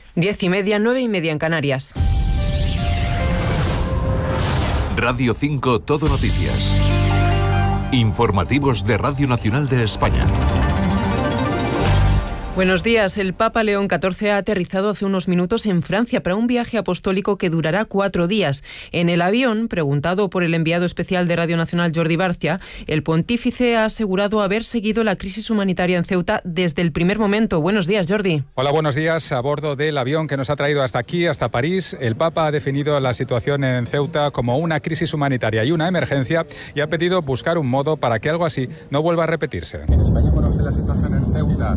10:30, 9:30 en Canarias. Radio 5 Todo Noticias. Informativos de Radio Nacional de España. Buenos días. El Papa León XIV ha aterrizado hace unos minutos en Francia para un viaje apostólico que durará 4 días. En el avión, preguntado por el enviado especial de Radio Nacional Jordi Barcia, el pontífice ha asegurado haber seguido la crisis humanitaria en Ceuta desde el primer momento. Buenos días, Jordi. Hola, buenos días. A bordo del avión que nos ha traído hasta aquí, hasta París, el Papa ha definido la situación en Ceuta como una crisis humanitaria y una emergencia y ha pedido buscar un modo para que algo así no vuelva a repetirse. En España conoce la situación en Ceuta.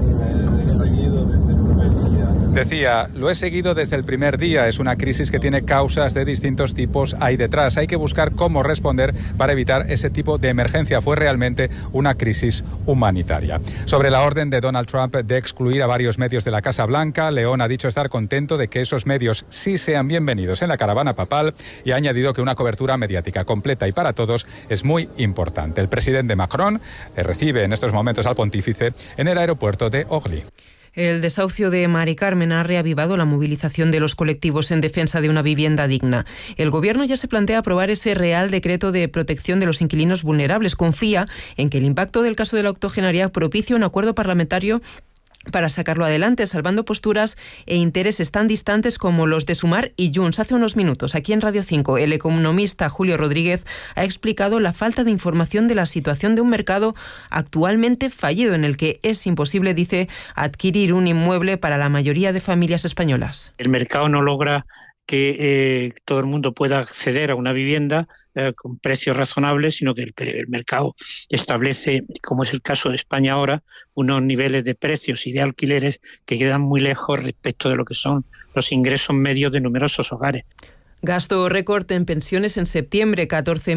Decía, lo he seguido desde el primer día. Es una crisis que tiene causas de distintos tipos ahí detrás. Hay que buscar cómo responder para evitar ese tipo de emergencia. Fue realmente una crisis humanitaria. Sobre la orden de Donald Trump de excluir a varios medios de la Casa Blanca, León ha dicho estar contento de que esos medios sí sean bienvenidos en la caravana papal y ha añadido que una cobertura mediática completa y para todos es muy importante. El presidente Macron recibe en estos momentos al pontífice en el aeropuerto de Orly. El desahucio de Mari Carmen ha reavivado la movilización de los colectivos en defensa de una vivienda digna. El Gobierno ya se plantea aprobar ese Real Decreto de protección de los inquilinos vulnerables. Confía en que el impacto del caso de la octogenaria propicie un acuerdo parlamentario para sacarlo adelante, salvando posturas e intereses tan distantes como los de Sumar y Junts. Hace unos minutos, aquí en Radio 5, el economista Julio Rodríguez ha explicado la falta de información de la situación de un mercado actualmente fallido, en el que es imposible, dice, adquirir un inmueble para la mayoría de familias españolas. El mercado no logra que todo el mundo pueda acceder a una vivienda con precios razonables, sino que el mercado establece, como es el caso de España ahora, unos niveles de precios y de alquileres que quedan muy lejos respecto de lo que son los ingresos medios de numerosos hogares. Gasto récord en pensiones en septiembre,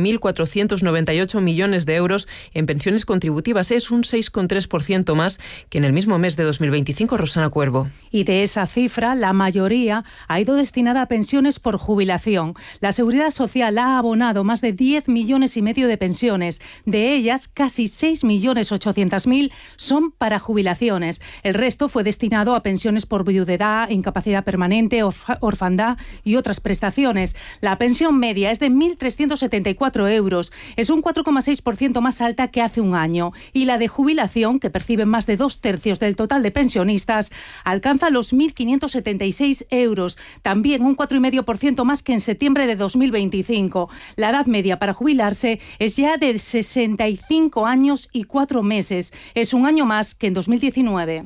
14.498 millones de euros en pensiones contributivas. Es un 6,3% más que en el mismo mes de 2025, Rosana Cuervo. Y de esa cifra, la mayoría ha ido destinada a pensiones por jubilación. La Seguridad Social ha abonado más de 10,5 millones de pensiones. De ellas, casi 6.800.000 son para jubilaciones. El resto fue destinado a pensiones por viudedad, incapacidad permanente, orfandad y otras prestaciones. La pensión media es de 1.374 euros. Es un 4,6% más alta que hace un año. Y la de jubilación, que perciben más de 2/3 del total de pensionistas, alcanza los 1.576 euros. También un 4,5% más que en septiembre de 2025. La edad media para jubilarse es ya de 65 años y 4 meses. Es un año más que en 2019.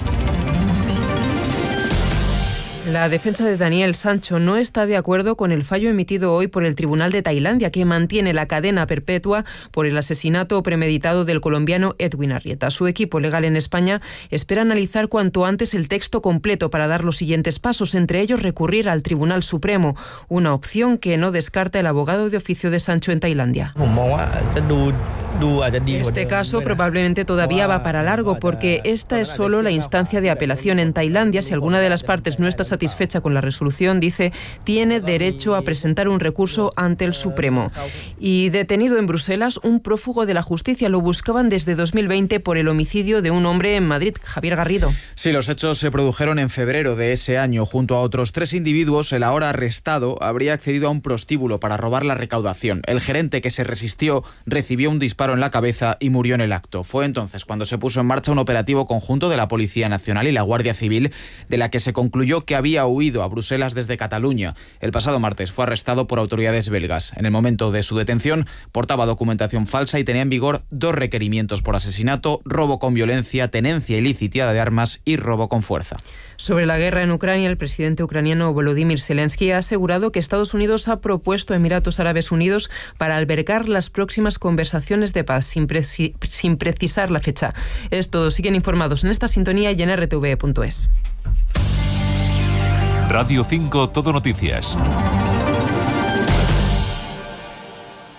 La defensa de Daniel Sancho no está de acuerdo con el fallo emitido hoy por el Tribunal de Tailandia, que mantiene la cadena perpetua por el asesinato premeditado del colombiano Edwin Arrieta. Su equipo legal en España espera analizar cuanto antes el texto completo para dar los siguientes pasos, entre ellos recurrir al Tribunal Supremo, una opción que no descarta el abogado de oficio de Sancho en Tailandia. Este caso probablemente todavía va para largo, porque esta es solo la instancia de apelación en Tailandia. Si alguna de las partes no está satisfecha con la resolución, dice, tiene derecho a presentar un recurso ante el Supremo. Y detenido en Bruselas, un prófugo de la justicia. Lo buscaban desde 2020 por el homicidio de un hombre en Madrid. Javier Garrido. Sí, los hechos se produjeron en febrero de ese año. Junto a otros 3 individuos, el ahora arrestado habría accedido a un prostíbulo para robar la recaudación. El gerente, que se resistió, recibió un disparo en la cabeza y murió en el acto. Fue entonces cuando se puso en marcha un operativo conjunto de la Policía Nacional y la Guardia Civil, de la que se concluyó que había huido a Bruselas desde Cataluña. El pasado martes fue arrestado por autoridades belgas. En el momento de su detención, portaba documentación falsa y tenía en vigor 2 requerimientos por asesinato, robo con violencia, tenencia ilícita de armas y robo con fuerza. Sobre la guerra en Ucrania, el presidente ucraniano Volodymyr Zelensky ha asegurado que Estados Unidos ha propuesto a Emiratos Árabes Unidos para albergar las próximas conversaciones de paz, sin precisar la fecha. Es todo. Siguen informados en esta sintonía y en rtve.es. Radio 5 Todo Noticias.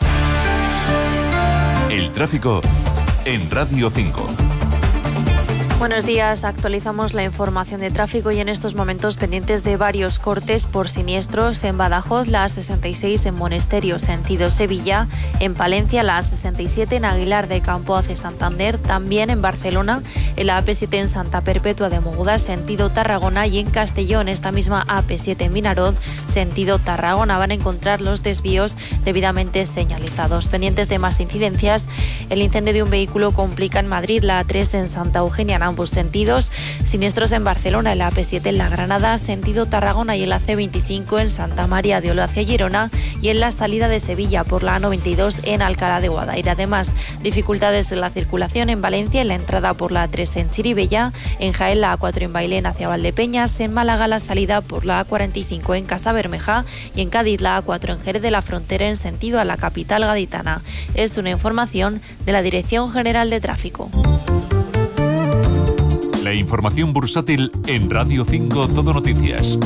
El tráfico en Radio 5. Buenos días, actualizamos la información de tráfico y en estos momentos pendientes de varios cortes por siniestros en Badajoz, la A66 en Monesterio, sentido Sevilla, en Palencia, la A67 en Aguilar de Campo hacia Santander, también en Barcelona, en la AP7 en Santa Perpetua de Mogoda, sentido Tarragona, y en Castellón, esta misma AP7 en Vinaroz, sentido Tarragona. Van a encontrar los desvíos debidamente señalizados. Pendientes de más incidencias, el incendio de un vehículo complica en Madrid, la A3 en Santa Eugenia, en ambos sentidos, siniestros en Barcelona, en la AP7 en La Granada, sentido Tarragona, y en la C25 en Santa María de Olo hacia Girona, y en la salida de Sevilla por la A92 en Alcalá de Guadaira. Además, dificultades en la circulación en Valencia, en la entrada por la A3 en Chirivella, en Jaén la A4 en Bailén hacia Valdepeñas, en Málaga la salida por la A45 en Casa Bermeja, y en Cádiz la A4 en Jerez de la Frontera en sentido a la capital gaditana. Es una información de la Dirección General de Tráfico. La información bursátil en Radio 5 Todo Noticias.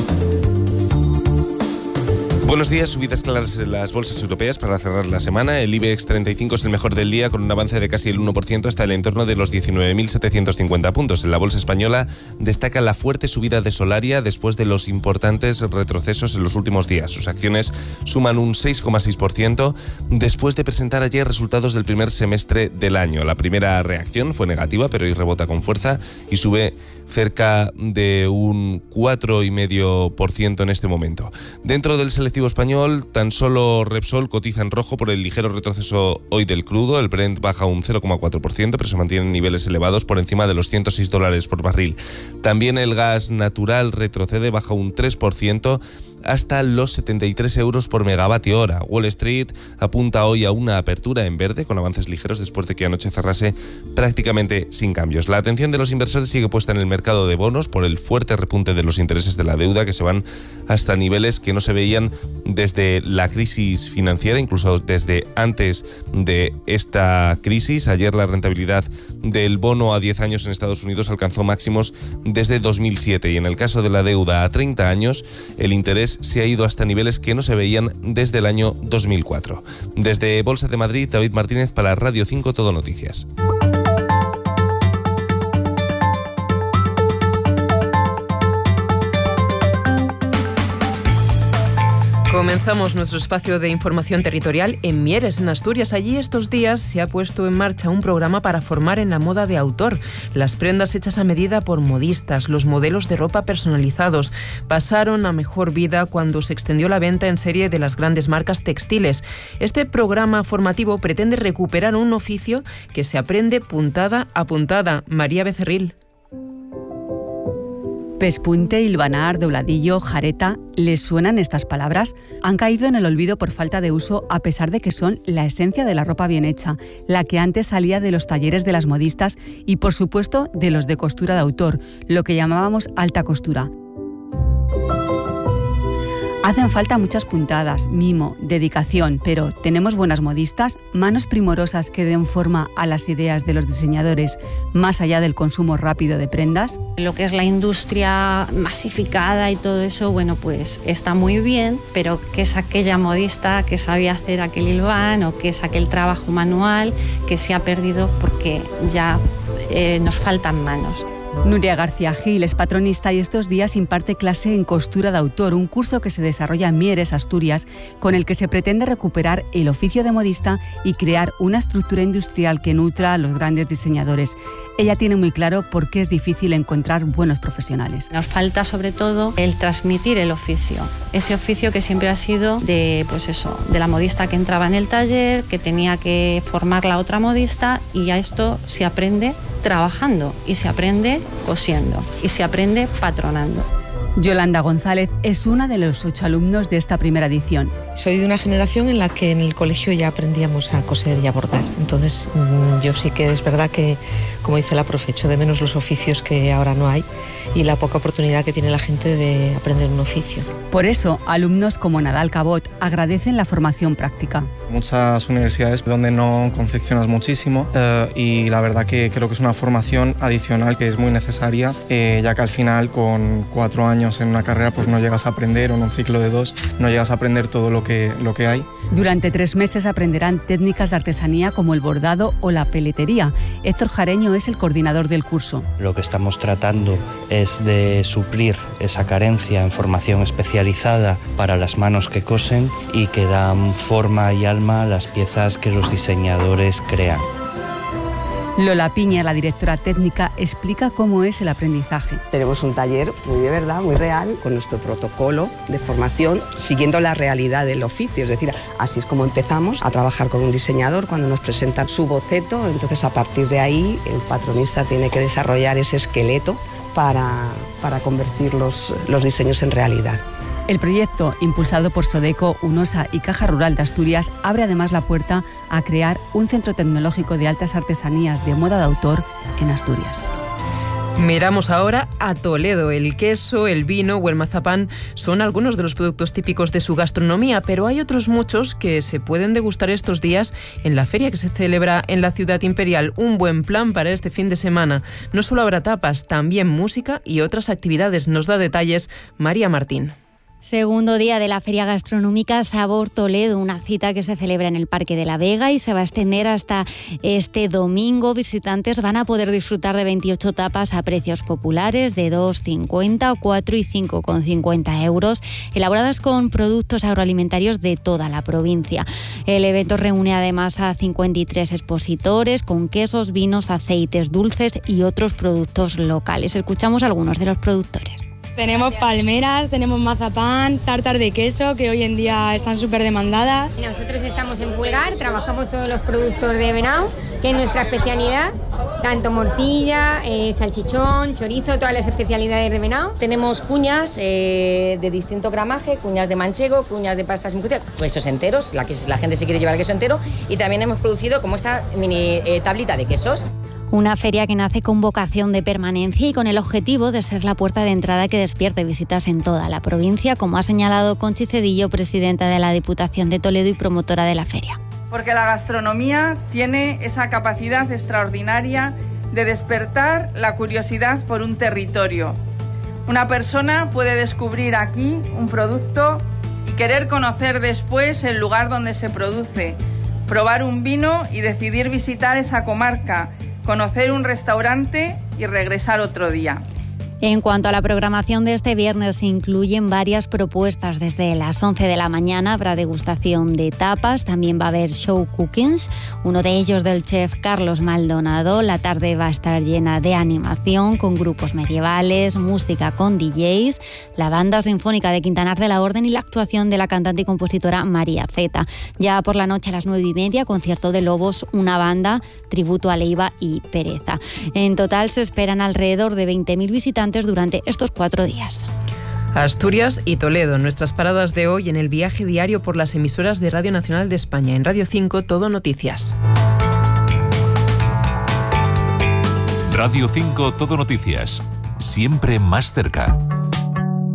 Buenos días, subidas claras en las bolsas europeas para cerrar la semana. El IBEX 35 es el mejor del día con un avance de casi el 1% hasta el entorno de los 19.750 puntos. En la bolsa española destaca la fuerte subida de Solaria después de los importantes retrocesos en los últimos días. Sus acciones suman un 6,6% después de presentar ayer resultados del primer semestre del año. La primera reacción fue negativa, pero hoy rebota con fuerza y sube cerca de un 4,5% en este momento. Dentro del selectivo español, tan solo Repsol cotiza en rojo por el ligero retroceso hoy del crudo. El Brent baja un 0,4%, pero se mantiene en niveles elevados por encima de los $106 por barril. También el gas natural retrocede, baja un 3%, hasta los 73 euros por megavatio hora. Wall Street apunta hoy a una apertura en verde con avances ligeros después de que anoche cerrase prácticamente sin cambios. La atención de los inversores sigue puesta en el mercado de bonos por el fuerte repunte de los intereses de la deuda, que se van hasta niveles que no se veían desde la crisis financiera, incluso desde antes de esta crisis. Ayer la rentabilidad del bono a 10 años en Estados Unidos alcanzó máximos desde 2007 y en el caso de la deuda a 30 años el interés se ha ido hasta niveles que no se veían desde el año 2004. Desde Bolsa de Madrid, David Martínez para Radio 5 Todo Noticias. Comenzamos nuestro espacio de información territorial en Mieres, en Asturias. Allí estos días se ha puesto en marcha un programa para formar en la moda de autor. Las prendas hechas a medida por modistas, los modelos de ropa personalizados, pasaron a mejor vida cuando se extendió la venta en serie de las grandes marcas textiles. Este programa formativo pretende recuperar un oficio que se aprende puntada a puntada. María Becerril. Pespunte, hilvanar, dobladillo, jareta, ¿les suenan estas palabras? Han caído en el olvido por falta de uso a pesar de que son la esencia de la ropa bien hecha, la que antes salía de los talleres de las modistas y por supuesto de los de costura de autor, lo que llamábamos alta costura. Hacen falta muchas puntadas, mimo, dedicación, pero ¿tenemos buenas modistas? ¿Manos primorosas que den forma a las ideas de los diseñadores más allá del consumo rápido de prendas? Lo que es la industria masificada y todo eso, bueno, pues está muy bien, pero ¿qué es aquella modista que sabía hacer aquel hilván o qué es aquel trabajo manual que se ha perdido porque ya nos faltan manos? Nuria García Gil es patronista y estos días imparte clase en costura de autor, un curso que se desarrolla en Mieres, Asturias, con el que se pretende recuperar el oficio de modista y crear una estructura industrial que nutra a los grandes diseñadores. Ella tiene muy claro por qué es difícil encontrar buenos profesionales. Nos falta sobre todo el transmitir el oficio, ese oficio que siempre ha sido de, pues eso, de la modista que entraba en el taller, que tenía que formar la otra modista, y a esto se aprende trabajando y se aprende cosiendo y se aprende patronando. Yolanda González es una de los 8 alumnos de esta primera edición. Soy de una generación en la que en el colegio ya aprendíamos a coser y a bordar. Entonces yo sí que es verdad que, como dice la profe, echo de menos los oficios que ahora no hay. y la poca oportunidad que tiene la gente de aprender un oficio. Por eso, alumnos como Nadal Cabot agradecen la formación práctica. Muchas universidades donde no confeccionas muchísimo y la verdad que creo que es una formación adicional que es muy necesaria, ya que al final con 4 años en una carrera pues no llegas a aprender, o en un ciclo de 2 no llegas a aprender todo lo que hay. Durante 3 meses aprenderán técnicas de artesanía como el bordado o la peletería. Héctor Jareño es el coordinador del curso. Lo que estamos tratando es de suplir esa carencia en formación especializada para las manos que cosen y que dan forma y alma a las piezas que los diseñadores crean. Lola Piña, la directora técnica, explica cómo es el aprendizaje. Tenemos un taller muy de verdad, muy real, con nuestro protocolo de formación, siguiendo la realidad del oficio. Es decir, así es como empezamos a trabajar con un diseñador cuando nos presentan su boceto. Entonces, a partir de ahí, el patronista tiene que desarrollar ese esqueleto para convertir los diseños en realidad. El proyecto, impulsado por Sodeco, UNOSA y Caja Rural de Asturias, abre además la puerta a crear un centro tecnológico de altas artesanías de moda de autor en Asturias. Miramos ahora a Toledo. El queso, el vino o el mazapán son algunos de los productos típicos de su gastronomía, pero hay otros muchos que se pueden degustar estos días en la feria que se celebra en la Ciudad Imperial. Un buen plan para este fin de semana. No solo habrá tapas, también música y otras actividades. Nos da detalles María Martín. Segundo día de la Feria Gastronómica Sabor Toledo, una cita que se celebra en el Parque de la Vega y se va a extender hasta este domingo. Visitantes van a poder disfrutar de 28 tapas a precios populares de 2,50, 4 y 5,50 euros, elaboradas con productos agroalimentarios de toda la provincia. El evento reúne además a 53 expositores con quesos, vinos, aceites, dulces y otros productos locales. Escuchamos a algunos de los productores. Tenemos palmeras, tenemos mazapán, tartar de queso, que hoy en día están súper demandadas. Nosotros estamos en Pulgar, trabajamos todos los productos de venado, que es nuestra especialidad, tanto morcilla, salchichón, chorizo, todas las especialidades de venado. Tenemos cuñas de distinto gramaje, cuñas de manchego, cuñas de pastas muy cocidas, quesos enteros, la gente se quiere llevar el queso entero, y también hemos producido como esta mini tablita de quesos. Una feria que nace con vocación de permanencia y con el objetivo de ser la puerta de entrada que despierte visitas en toda la provincia, como ha señalado Conchi Cedillo, presidenta de la Diputación de Toledo y promotora de la feria. Porque la gastronomía tiene esa capacidad extraordinaria de despertar la curiosidad por un territorio. Una persona puede descubrir aquí un producto y querer conocer después el lugar donde se produce, probar un vino y decidir visitar esa comarca, conocer un restaurante y regresar otro día. En cuanto a la programación de este viernes, se incluyen varias propuestas. Desde las 11 de la mañana habrá degustación de tapas, también va a haber show cookings, uno de ellos del chef Carlos Maldonado. La tarde va a estar llena de animación con grupos medievales, música con DJs, la banda sinfónica de Quintanar de la Orden y la actuación de la cantante y compositora María Zeta. Ya por la noche a las 9:30, concierto de Lobos, una banda, tributo a Leiva y Pereza. En total se esperan alrededor de 20.000 visitantes durante estos 4 días. Asturias y Toledo, nuestras paradas de hoy en el viaje diario por las emisoras de Radio Nacional de España. En Radio 5, Todo Noticias. Radio 5, Todo Noticias. Siempre más cerca.